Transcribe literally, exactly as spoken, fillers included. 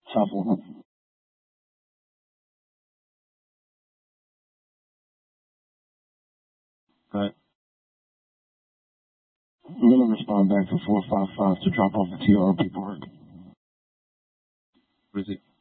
South one. Right. I'm gonna respond back to four five five to drop off the T R paperwork. What is it?